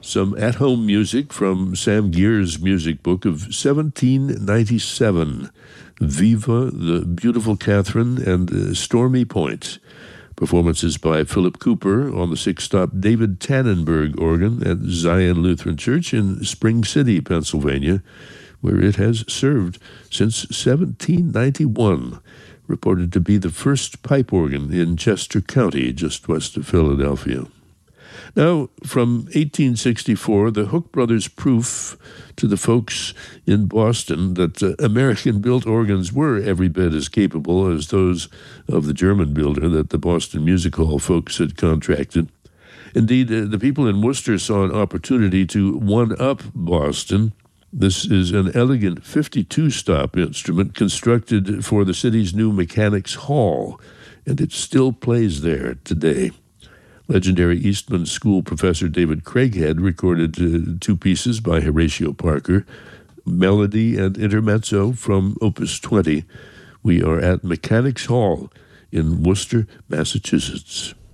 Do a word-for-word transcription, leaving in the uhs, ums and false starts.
Some at-home music from Sam Gear's music book of seventeen ninety-seven, Viva, The Beautiful Catherine, and uh, Stormy Point. Performances by Philip Cooper on the six-stop David Tannenberg organ at Zion Lutheran Church in Spring City, Pennsylvania, where it has served since seventeen ninety-one, reported to be the first pipe organ in Chester County, just west of Philadelphia. Now, from eighteen sixty-four, the Hook Brothers' proof to the folks in Boston that uh, American-built organs were every bit as capable as those of the German builder that the Boston Music Hall folks had contracted. Indeed, uh, the people in Worcester saw an opportunity to one-up Boston. This is an elegant fifty-two stop instrument constructed for the city's new Mechanics Hall, and it still plays there today. Legendary Eastman School professor David Craighead recorded uh, two pieces by Horatio Parker, Melody and Intermezzo from Opus twenty. We are at Mechanics Hall in Worcester, Massachusetts.